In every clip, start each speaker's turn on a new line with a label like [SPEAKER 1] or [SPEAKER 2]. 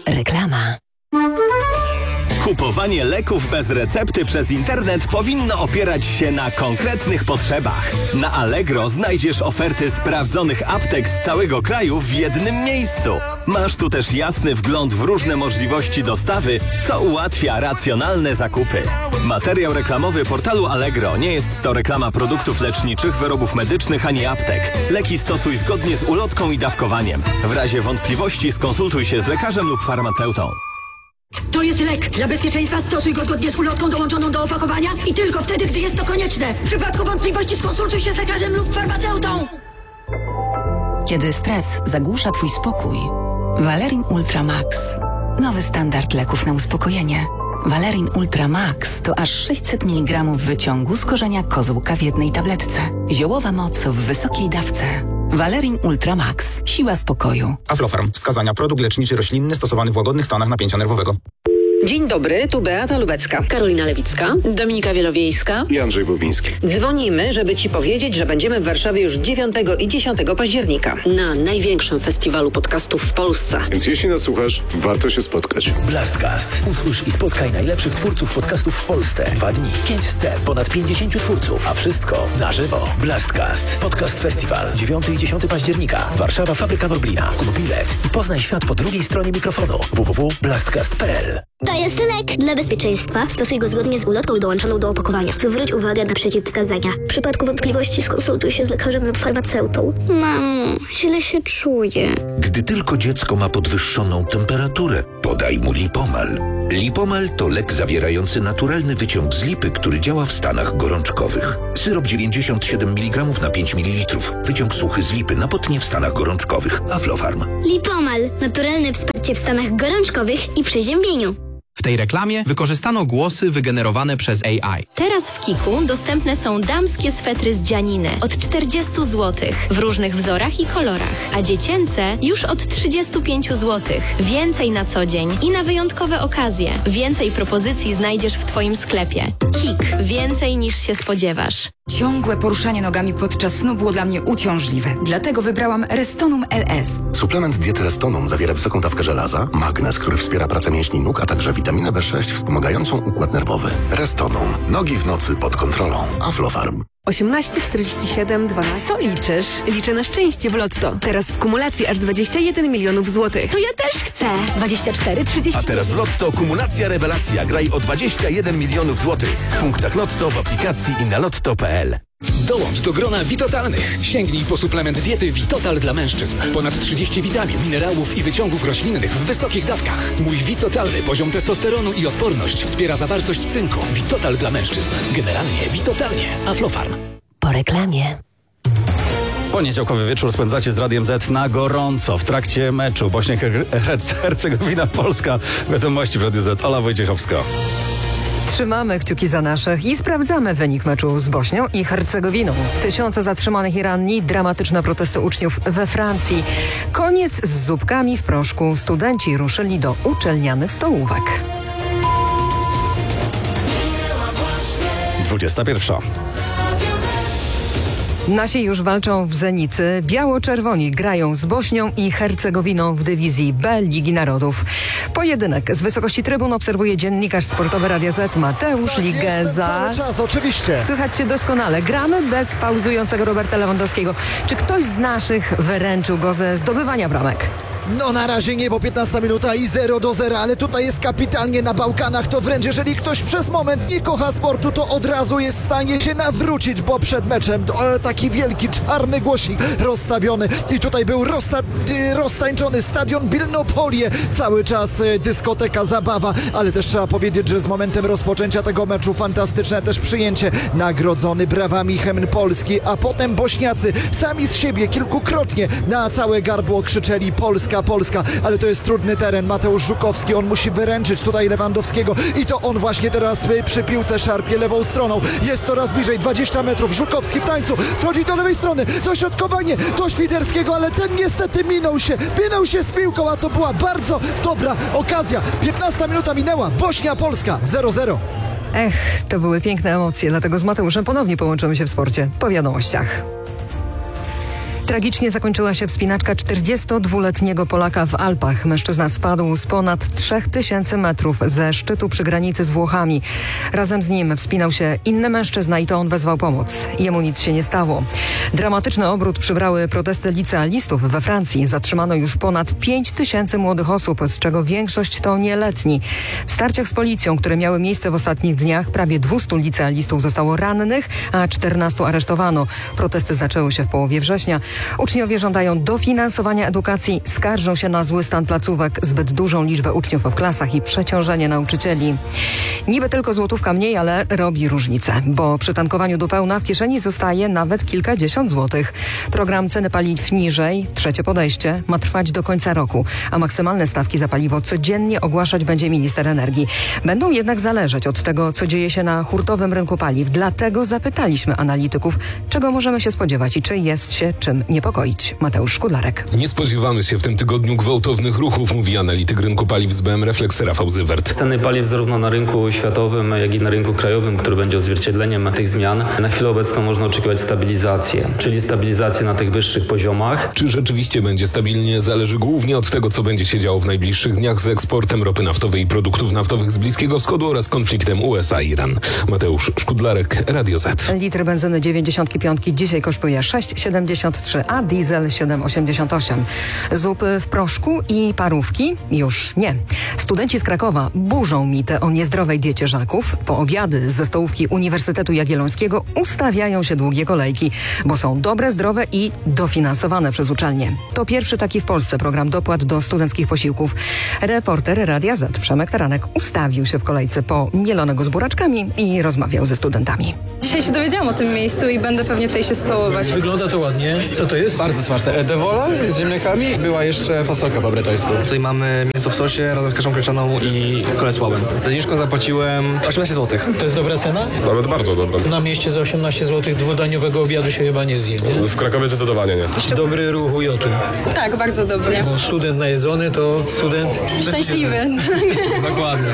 [SPEAKER 1] Reklama.
[SPEAKER 2] Kupowanie leków bez recepty przez internet powinno opierać się na konkretnych potrzebach. Na Allegro znajdziesz oferty sprawdzonych aptek z całego kraju w jednym miejscu. Masz tu też jasny wgląd w różne możliwości dostawy, co ułatwia racjonalne zakupy. Materiał reklamowy portalu Allegro nie jest to reklama produktów leczniczych, wyrobów medycznych ani aptek. Leki stosuj zgodnie z ulotką i dawkowaniem. W razie wątpliwości skonsultuj się z lekarzem lub farmaceutą.
[SPEAKER 3] To jest lek. Dla bezpieczeństwa stosuj go zgodnie z ulotką dołączoną do opakowania i tylko wtedy, gdy jest to konieczne. W przypadku wątpliwości skonsultuj się z lekarzem lub farmaceutą.
[SPEAKER 1] Kiedy stres zagłusza Twój spokój, Valerin Ultra Max. Nowy standard leków na uspokojenie. Valerin Ultra Max to aż 600 mg wyciągu z korzenia kozłka w jednej tabletce. Ziołowa moc w wysokiej dawce. Valerin Ultra Max. Siła spokoju.
[SPEAKER 4] Aflofarm. Wskazania. Produkt leczniczy roślinny stosowany w łagodnych stanach napięcia nerwowego.
[SPEAKER 5] Dzień dobry, tu Beata Lubecka.
[SPEAKER 6] Karolina Lewicka, Dominika Wielowiejska
[SPEAKER 7] i Andrzej Bobiński.
[SPEAKER 5] Dzwonimy, żeby Ci powiedzieć, że będziemy w Warszawie już 9 i 10 października.
[SPEAKER 6] Na największym festiwalu podcastów w Polsce.
[SPEAKER 7] Więc jeśli nas słuchasz, warto się spotkać.
[SPEAKER 8] Blastcast. Usłysz i spotkaj najlepszych twórców podcastów w Polsce. 2 dni, 5 scen, ponad 50 twórców, a wszystko na żywo. Blastcast. Podcast Festiwal. 9 i 10 października. Warszawa, Fabryka Norblina. Kup bilet i poznaj świat po drugiej stronie mikrofonu. www.blastcast.pl.
[SPEAKER 9] To jest lek. Dla bezpieczeństwa stosuj go zgodnie z ulotką dołączoną do opakowania. Zwróć uwagę na przeciwwskazania. W przypadku wątpliwości skonsultuj się z lekarzem lub farmaceutą. Mamo, źle się czuję.
[SPEAKER 10] Gdy tylko dziecko ma podwyższoną temperaturę, podaj mu Lipomal. Lipomal to lek zawierający naturalny wyciąg z lipy, który działa w stanach gorączkowych. Syrop 97 mg na 5 ml. Wyciąg suchy z lipy na potnie w stanach gorączkowych. Aflofarm.
[SPEAKER 9] Lipomal. Naturalne wsparcie w stanach gorączkowych i przeziębieniu.
[SPEAKER 11] W tej reklamie wykorzystano głosy wygenerowane przez AI.
[SPEAKER 12] Teraz w Kiku dostępne są damskie swetry z dzianiny od 40 zł w różnych wzorach i kolorach, a dziecięce już od 35 zł. Więcej na co dzień i na wyjątkowe okazje. Więcej propozycji znajdziesz w Twoim sklepie. Kik. Więcej niż się spodziewasz.
[SPEAKER 13] Ciągłe poruszanie nogami podczas snu było dla mnie uciążliwe. Dlatego wybrałam Restonum LS.
[SPEAKER 14] Suplement diety Restonum zawiera wysoką dawkę żelaza, magnez, który wspiera pracę mięśni nóg, a także witaminę B6 wspomagającą układ nerwowy. Restonum. Nogi w nocy pod kontrolą. Aflofarm.
[SPEAKER 15] 18 47 12. Co liczysz? Liczę na szczęście w Lotto. Teraz w kumulacji aż 21 milionów złotych.
[SPEAKER 16] To ja też chcę. 24 30.
[SPEAKER 8] A teraz w Lotto kumulacja rewelacja. Graj o 21 milionów złotych. W punktach Lotto, w aplikacji i na lotto.pl.
[SPEAKER 17] Dołącz do grona Witotalnych. Sięgnij po suplement diety Witotal dla mężczyzn. Ponad 30 witamin, minerałów i wyciągów roślinnych w wysokich dawkach. Mój Witotalny poziom testosteronu i odporność wspiera zawartość cynku. Witotal dla mężczyzn. Generalnie Witotalnie. Aflofarm.
[SPEAKER 1] Po reklamie.
[SPEAKER 18] Poniedziałkowy wieczór spędzacie z Radiem Z na gorąco w trakcie meczu Bośnia-Hercegowina Polska. Wiadomości w Radiu Z. Ola Wojciechowska.
[SPEAKER 19] Trzymamy kciuki za naszych i sprawdzamy wynik meczu z Bośnią i Hercegowiną. Tysiące zatrzymanych i ranni, dramatyczne protesty uczniów we Francji. Koniec z zupkami w proszku. Studenci ruszyli do uczelnianych stołówek.
[SPEAKER 18] 21.
[SPEAKER 19] Nasi już walczą w Zenicy. Biało-czerwoni grają z Bośnią i Hercegowiną w dywizji B Ligi Narodów. Pojedynek z wysokości trybun obserwuje dziennikarz sportowy Radia Z Mateusz Ligeza.
[SPEAKER 20] Cały czas, oczywiście.
[SPEAKER 19] Słychać cię doskonale. Gramy bez pauzującego Roberta Lewandowskiego. Czy ktoś z naszych wyręczył go ze zdobywania bramek?
[SPEAKER 20] No na razie nie, bo 15 minuta i 0-0, ale tutaj jest kapitalnie na Bałkanach. To wręcz, jeżeli ktoś przez moment nie kocha sportu, to od razu jest w stanie się nawrócić, bo przed meczem taki wielki czarny głosik rozstawiony i tutaj był roztańczony stadion Bilnopolie. Cały czas dyskoteka, zabawa, ale też trzeba powiedzieć, że z momentem rozpoczęcia tego meczu fantastyczne też przyjęcie. Nagrodzony brawami hymn Polski, a potem Bośniacy sami z siebie kilkukrotnie na całe gardło krzyczeli Polska, Polska, ale to jest trudny teren. Mateusz Żukowski, on musi wyręczyć tutaj Lewandowskiego i to on właśnie teraz przy piłce szarpie lewą stroną. Jest coraz bliżej, 20 metrów. Żukowski w tańcu, schodzi do lewej strony, dośrodkowanie do Świderskiego, ale ten niestety minął się z piłką, a to była bardzo dobra okazja. 15 minuta minęła, Bośnia, Polska 0-0.
[SPEAKER 19] To były piękne emocje, dlatego z Mateuszem ponownie połączymy się w sporcie po wiadomościach. Tragicznie zakończyła się wspinaczka 42-letniego Polaka w Alpach. Mężczyzna spadł z ponad 3000 metrów ze szczytu przy granicy z Włochami. Razem z nim wspinał się inny mężczyzna i to on wezwał pomoc. Jemu nic się nie stało. Dramatyczny obrót przybrały protesty licealistów we Francji. Zatrzymano już ponad 5000 młodych osób, z czego większość to nieletni. W starciach z policją, które miały miejsce w ostatnich dniach, prawie 200 licealistów zostało rannych, a 14 aresztowano. Protesty zaczęły się w połowie września. Uczniowie żądają dofinansowania edukacji, skarżą się na zły stan placówek, zbyt dużą liczbę uczniów w klasach i przeciążenie nauczycieli. Niby tylko złotówka mniej, ale robi różnicę, bo przy tankowaniu do pełna w kieszeni zostaje nawet kilkadziesiąt złotych. Program ceny paliw niżej, trzecie podejście, ma trwać do końca roku, a maksymalne stawki za paliwo codziennie ogłaszać będzie minister energii. Będą jednak zależeć od tego, co dzieje się na hurtowym rynku paliw. Dlatego zapytaliśmy analityków, czego możemy się spodziewać i czy jest się czym niepokoić. Mateusz Szkudlarek.
[SPEAKER 21] Nie spodziewamy się w tym tygodniu gwałtownych ruchów, mówi analityk rynku paliw z BM Reflex Rafał Zywert.
[SPEAKER 22] Ceny paliw zarówno na rynku światowym, jak i na rynku krajowym, który będzie odzwierciedleniem tych zmian, na chwilę obecną można oczekiwać stabilizację, czyli stabilizację na tych wyższych poziomach.
[SPEAKER 21] Czy rzeczywiście będzie stabilnie, zależy głównie od tego, co będzie się działo w najbliższych dniach z eksportem ropy naftowej i produktów naftowych z Bliskiego Wschodu oraz konfliktem USA-Iran. Mateusz Szkudlarek, Radio Z.
[SPEAKER 19] Litr benzyny 95 dzisiaj kosztuje 6,73, a diesel 7,88. Zupy w proszku i parówki? Już nie. Studenci z Krakowa burzą mitę o niezdrowej diecie żaków. Po obiady ze stołówki Uniwersytetu Jagiellońskiego ustawiają się długie kolejki, bo są dobre, zdrowe i dofinansowane przez uczelnie. To pierwszy taki w Polsce program dopłat do studenckich posiłków. Reporter Radia Z Przemek Taranek ustawił się w kolejce po mielonego z buraczkami i rozmawiał ze studentami.
[SPEAKER 23] Dzisiaj się dowiedziałam o tym miejscu i będę pewnie tutaj się stołować.
[SPEAKER 24] Wygląda to ładnie. Co to jest? Bardzo smaczne. Dewola z ziemniakami. Była jeszcze fasolka po bretońsku.
[SPEAKER 25] Tutaj mamy mięso w sosie razem z kaszą pieczoną i koleslałem. Za zniżką zapłaciłem 18 zł.
[SPEAKER 24] To jest dobra cena?
[SPEAKER 21] Nawet bardzo dobra.
[SPEAKER 24] Na mieście za 18 zł dwudaniowego obiadu się chyba nie zje, nie?
[SPEAKER 21] W Krakowie zdecydowanie nie.
[SPEAKER 24] Dobry ruch UJ-u.
[SPEAKER 23] Tak, bardzo dobry.
[SPEAKER 24] Bo student najedzony to student...
[SPEAKER 23] Szczęśliwy.
[SPEAKER 24] Dokładnie.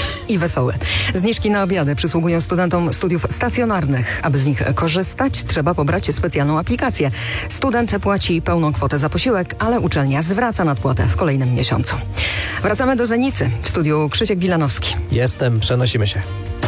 [SPEAKER 19] I wesoły. Zniżki na obiady przysługują studentom studiów stacjonarnych. Aby z nich korzystać, trzeba pobrać specjalną aplikację. Student płaci pełną kwotę za posiłek, ale uczelnia zwraca nadpłatę w kolejnym miesiącu. Wracamy do Zenicy. W studiu Krzysiek Wilanowski.
[SPEAKER 24] Jestem, przenosimy się.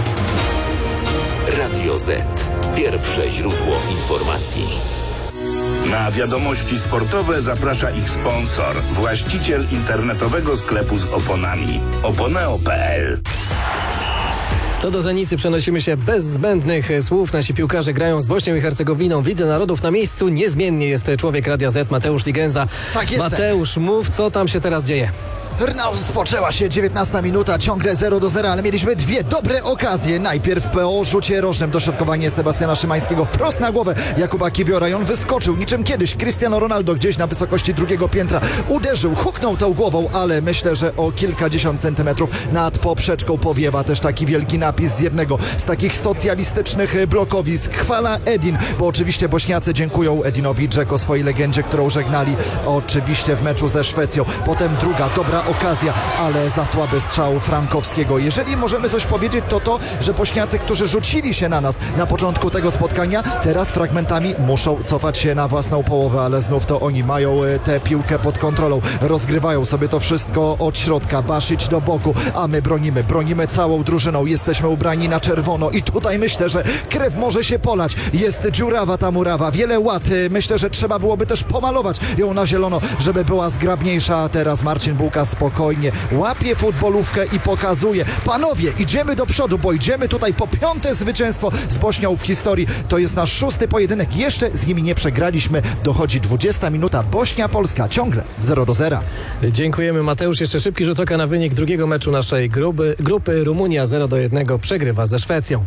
[SPEAKER 10] Radio Z. Pierwsze źródło informacji. Na wiadomości sportowe zaprasza ich sponsor, właściciel internetowego sklepu z oponami. Oponeo.pl.
[SPEAKER 24] To do Zenicy przenosimy się bez zbędnych słów. Nasi piłkarze grają z Bośnią i Hercegowiną. Widzę narodów na miejscu. Niezmiennie jest człowiek Radia Z, Mateusz Ligenza.
[SPEAKER 20] Tak jest.
[SPEAKER 24] Mateusz, mów, co tam się teraz dzieje.
[SPEAKER 20] Rozpoczęła się 19 minuta, ciągle 0-0, ale mieliśmy dwie dobre okazje. Najpierw po rzucie rożnym dośrodkowanie Sebastiana Szymańskiego wprost na głowę Jakuba Kiwiora i on wyskoczył niczym kiedyś Cristiano Ronaldo gdzieś na wysokości drugiego piętra. Uderzył, huknął tą głową, ale myślę, że o kilkadziesiąt centymetrów nad poprzeczką powiewa też taki wielki napis z jednego z takich socjalistycznych blokowisk. Chwala Edin, bo oczywiście Bośniacy dziękują Edinowi Dzeko, swojej legendzie, którą żegnali oczywiście w meczu ze Szwecją. Potem druga dobra okazja, ale za słaby strzał Frankowskiego. Jeżeli możemy coś powiedzieć, to to, że Bośniacy, którzy rzucili się na nas na początku tego spotkania, teraz fragmentami muszą cofać się na własną połowę, ale znów to oni mają tę piłkę pod kontrolą. Rozgrywają sobie to wszystko od środka. Basić do boku, a my bronimy całą drużyną. Jesteśmy ubrani na czerwono i tutaj myślę, że krew może się polać. Jest dziurawa ta murawa, wiele łat. Myślę, że trzeba byłoby też pomalować ją na zielono, żeby była zgrabniejsza, a teraz Marcin Bułka spokojnie łapie futbolówkę i pokazuje: panowie, idziemy do przodu, bo idziemy tutaj po 5. zwycięstwo z Bośnią w historii. To jest nasz 6. pojedynek. Jeszcze z nimi nie przegraliśmy. Dochodzi 20 minuta. Bośnia-Polska ciągle 0-0.
[SPEAKER 24] Dziękujemy, Mateusz. Jeszcze szybki rzut oka na wynik drugiego meczu naszej grupy. Rumunia 0-1 przegrywa ze Szwecją.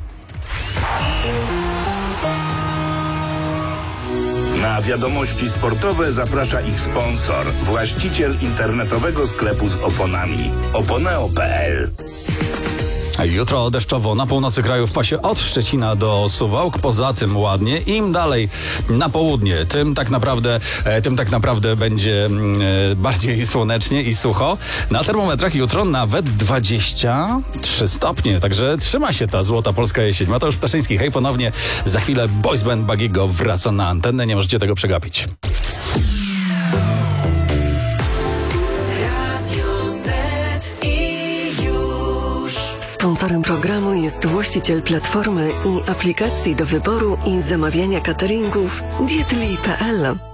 [SPEAKER 10] Na wiadomości sportowe zaprasza ich sponsor, właściciel internetowego sklepu z oponami. Oponeo.pl.
[SPEAKER 18] Jutro deszczowo na północy kraju w pasie od Szczecina do Suwałk. Poza tym ładnie. Im dalej na południe, tym tak naprawdę będzie bardziej słonecznie i sucho. Na termometrach jutro nawet 23 stopnie. Także trzyma się ta złota polska jesień. Mateusz Ptaszyński, hej ponownie. Za chwilę Boys Band Bagiego wraca na antenę. Nie możecie tego przegapić.
[SPEAKER 2] Sponsorem programu jest właściciel platformy i aplikacji do wyboru i zamawiania cateringów Dietli.pl.